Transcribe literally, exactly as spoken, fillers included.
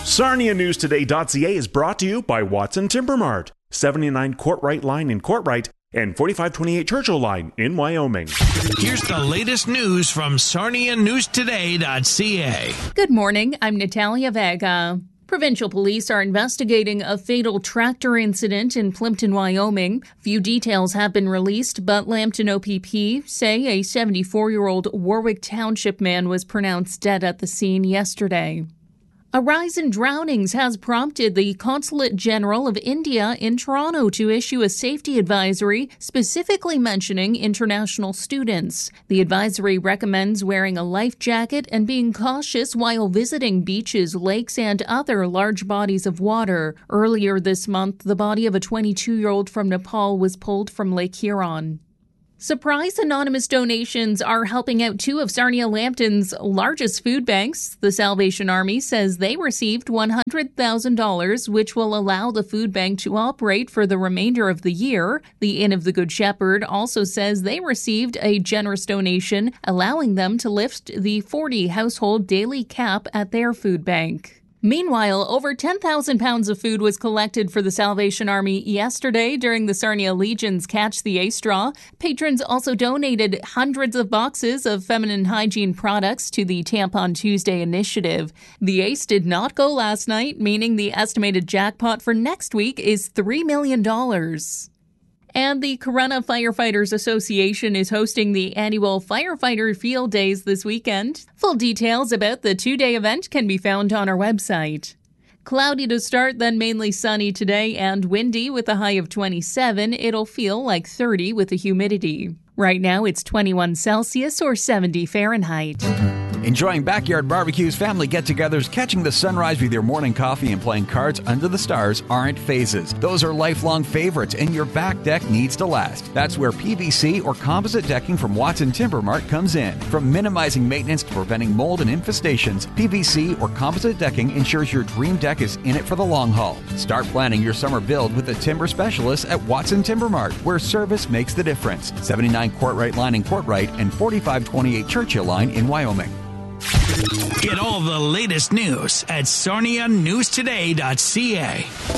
Sarnia News Today dot C A is brought to you by Watson Timber Mart, seventy-nine Courtright Line in Courtright and forty-five twenty-eight Churchill Line in Wyoming. Here's the latest news from Sarnia News Today dot C A. Good morning. I'm Natalia Vega. Provincial police are investigating a fatal tractor incident in Plimpton, Wyoming. Few details have been released, but Lambton O P P say a seventy-four-year-old Warwick Township man was pronounced dead at the scene yesterday. A rise in drownings has prompted the Consulate General of India in Toronto to issue a safety advisory specifically mentioning international students. The advisory recommends wearing a life jacket and being cautious while visiting beaches, lakes, and other large bodies of water. Earlier this month, the body of a twenty-two-year-old from Nepal was pulled from Lake Huron. Surprise anonymous donations are helping out two of Sarnia Lambton's largest food banks. The Salvation Army says they received one hundred thousand dollars, which will allow the food bank to operate for the remainder of the year. The Inn of the Good Shepherd also says they received a generous donation, allowing them to lift the forty household daily cap at their food bank. Meanwhile, over ten thousand pounds of food was collected for the Salvation Army yesterday during the Sarnia Legion's Catch the Ace draw. Patrons also donated hundreds of boxes of feminine hygiene products to the Tampon Tuesday initiative. The Ace did not go last night, meaning the estimated jackpot for next week is three million dollars. And the Corunna Firefighters Association is hosting the annual Firefighter Field Days this weekend. Full details about the two-day event can be found on our website. Cloudy to start, then mainly sunny today and windy with a high of twenty-seven. It'll feel like thirty with the humidity. Right now it's twenty-one Celsius or seventy Fahrenheit. Enjoying backyard barbecues, family get-togethers, catching the sunrise with your morning coffee and playing cards under the stars aren't phases. Those are lifelong favorites, and your back deck needs to last. That's where P V C or composite decking from Watson Timber Mart comes in. From minimizing maintenance to preventing mold and infestations, P V C or composite decking ensures your dream deck is in it for the long haul. Start planning your summer build with the timber specialists at Watson Timber Mart, where service makes the difference. seventy-nine Courtright Line in Courtright and forty-five twenty-eight Churchill Line in Wyoming. Get all the latest news at Sarnia News Today dot C A.